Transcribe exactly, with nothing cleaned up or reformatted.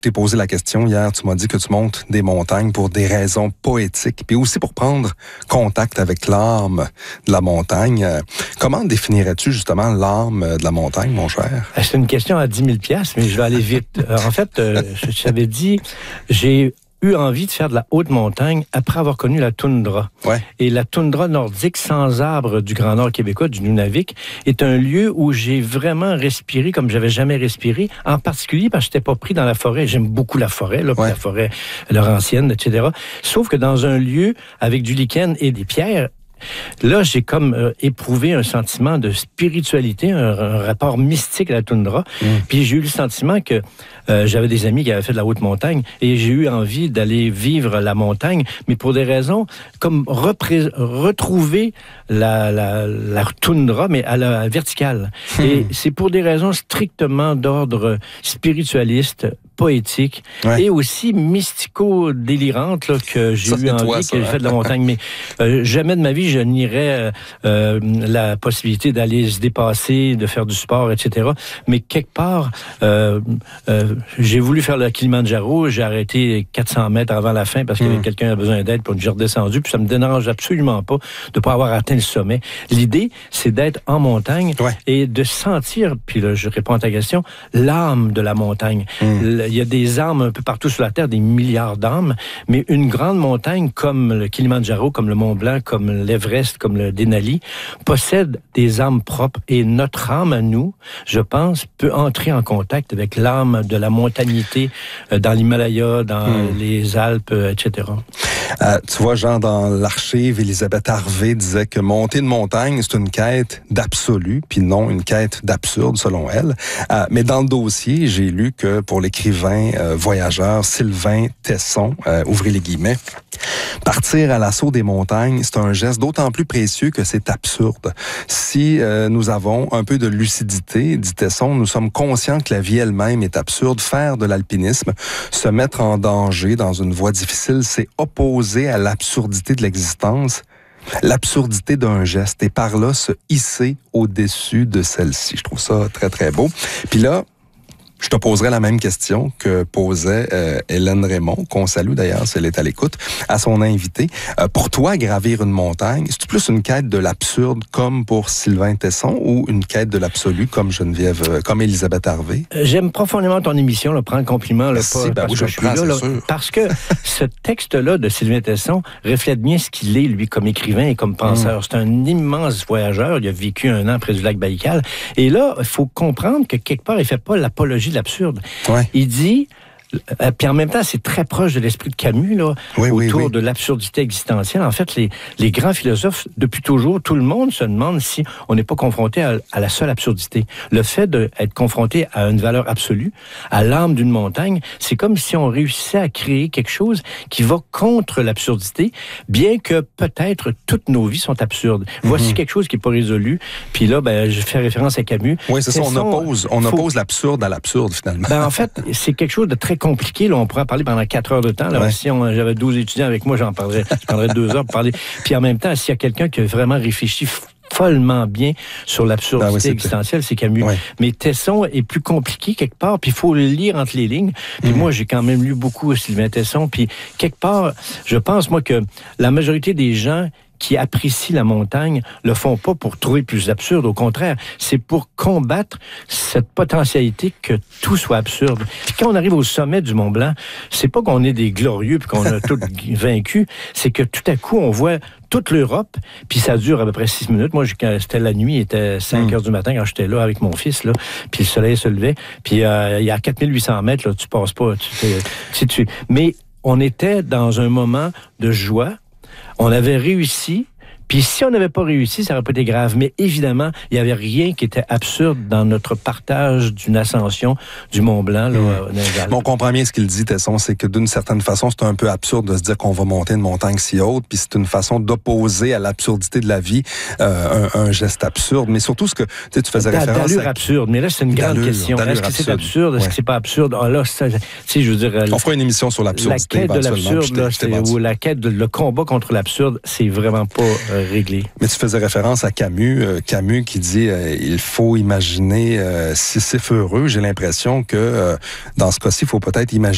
t'ai posé la question hier, tu m'as dit que tu montes des montagnes pour des raisons poétiques, puis aussi pour prendre contact avec l'âme de la montagne. Comment définirais-tu justement l'âme de la montagne, mon cher? C'est une question à dix mille piastres, mais je vais aller vite. En fait, euh, je t'avais dit, j'ai eu envie de faire de la haute montagne après avoir connu la toundra. Ouais. Et la toundra nordique sans arbres du Grand Nord québécois, du Nunavik, est un lieu où j'ai vraiment respiré comme j'avais jamais respiré, en particulier parce que je n'étais pas pris dans la forêt. J'aime beaucoup la forêt, là, ouais. la forêt laurentienne, et cetera. Sauf que dans un lieu avec du lichen et des pierres, là, j'ai comme euh, éprouvé un sentiment de spiritualité, un, un rapport mystique à la toundra. Mmh. Puis j'ai eu le sentiment que euh, j'avais des amis qui avaient fait de la haute montagne et j'ai eu envie d'aller vivre la montagne, mais pour des raisons comme repré- retrouver la, la, la toundra, mais à la verticale. Mmh. Et c'est pour des raisons strictement d'ordre spiritualiste, poétique, ouais. et aussi mystico-délirante là, que j'ai ça, eu envie, toi, que j'ai fait de la montagne. Mais euh, jamais de ma vie, je nierais euh, la possibilité d'aller se dépasser, de faire du sport, et cetera. Mais quelque part, euh, euh, j'ai voulu faire le Kilimandjaro, j'ai arrêté quatre cents mètres avant la fin parce que mmh. quelqu'un a besoin d'aide, puis j'ai redescendu, puis ça me dérange absolument pas de ne pas avoir atteint le sommet. L'idée, c'est d'être en montagne ouais. et de sentir, puis là, je réponds à ta question, l'âme de la montagne. Mmh. Il y a des âmes un peu partout sur la Terre, des milliards d'âmes, mais une grande montagne comme le Kilimandjaro, comme le Mont Blanc, comme l'Everest, comme le Denali, possède des âmes propres. Et notre âme à nous, je pense, peut entrer en contact avec l'âme de la montanité dans l'Himalaya, dans mmh. les Alpes, et cetera. Euh, tu vois, Jean, dans l'archive, Elisabeth Harvey disait que monter une montagne, c'est une quête d'absolu, puis non une quête d'absurde, selon elle. Euh, mais dans le dossier, j'ai lu que pour l'écrivain euh, voyageur Sylvain Tesson, euh, ouvrez les guillemets, partir à l'assaut des montagnes, c'est un geste d'autant plus précieux que c'est absurde. Si euh, nous avons un peu de lucidité, dit Tesson, nous sommes conscients que la vie elle-même est absurde. Faire de l'alpinisme, se mettre en danger dans une voie difficile, c'est opposer à l'absurdité de l'existence, l'absurdité d'un geste, et par là se hisser au-dessus de celle-ci. Je trouve ça très, très beau. Puis là, je te poserai la même question que posait euh, Hélène Raymond, qu'on salue d'ailleurs si elle est à l'écoute, à son invité. Euh, pour toi, gravir une montagne, c'est plus une quête de l'absurde comme pour Sylvain Tesson ou une quête de l'absolu comme Geneviève, euh, comme Elisabeth Harvey? Euh, j'aime profondément ton émission, là, prends le compliment. Là, Merci, pas, ben parce oui, que je je suis prends, là, là, sûr. parce que ce texte-là de Sylvain Tesson reflète bien ce qu'il est, lui, comme écrivain et comme penseur. Mmh. C'est un immense voyageur. Il a vécu un an près du lac Baïkal. Et là, il faut comprendre que quelque part, il ne fait pas l'apologie de l'absurde. Ouais. Il dit, euh, puis en même temps, c'est très proche de l'esprit de Camus, là, oui, autour oui, oui. de l'absurdité existentielle. En fait, les, les grands philosophes, depuis toujours, tout le monde se demande si on n'est pas confronté à, à la seule absurdité. Le fait d'être confronté à une valeur absolue, à l'âme d'une montagne, c'est comme si on réussissait à créer quelque chose qui va contre l'absurdité, bien que peut-être toutes nos vies sont absurdes. Mm-hmm. Voici quelque chose qui n'est pas résolu. Puis là, ben, je fais référence à Camus. Oui, c'est ça, on oppose, on faut... oppose l'absurde à l'absurde, finalement. Ben, en fait, c'est quelque chose de très compliqué. Là, on pourrait en parler pendant quatre heures de temps. Là, ouais. Si on, j'avais douze étudiants avec moi, j'en parlerais, je prendrais deux heures pour parler. Puis en même temps, s'il y a quelqu'un qui a vraiment réfléchi follement bien sur l'absurdité ben oui, existentielle, c'est Camus. Ouais. Mais Tesson est plus compliqué quelque part, puis il faut le lire entre les lignes. Puis mmh. moi, j'ai quand même lu beaucoup Sylvain Tesson, puis quelque part, je pense, moi, que la majorité des gens qui apprécient la montagne le font pas pour trouver plus absurde. Au contraire, c'est pour combattre cette potentialité que tout soit absurde. Puis quand on arrive au sommet du Mont Blanc, c'est pas qu'on est des glorieux puis qu'on a tout vaincu, c'est que tout à coup, on voit toute l'Europe, puis ça dure à peu près six minutes. Moi, c'était la nuit, il était cinq heures du matin quand j'étais là avec mon fils, là, puis le soleil se levait, puis euh, il y a quatre mille huit cents mètres, là, tu passes pas, tu, tu, tu, mais on était dans un moment de joie. On avait réussi, puis si on n'avait pas réussi, ça n'aurait pas été grave. Mais évidemment, il n'y avait rien qui était absurde dans notre partage d'une ascension du Mont Blanc. Là, mmh. Mais on comprend bien ce qu'il dit, Tesson, c'est que d'une certaine façon, c'est un peu absurde de se dire qu'on va monter une montagne si haute, puis c'est une façon d'opposer à l'absurdité de la vie euh, un, un geste absurde. Mais surtout, ce que tu faisais D'allure référence... D'allure à... absurde, mais là, c'est une grande question. Est-ce que absurde. c'est absurde? Est-ce ouais. que c'est pas absurde? Ah, là, ça, je veux dire, on fera une émission sur l'absurdité. La quête de l'absurde, là, c'est, ou la quête de le combat contre l'absurde, c'est vraiment pas euh, réglé. Mais tu faisais référence à Camus, euh, Camus qui dit euh, il faut imaginer euh, Sisyphe heureux. J'ai l'impression que euh, dans ce cas-ci, il faut peut-être imaginer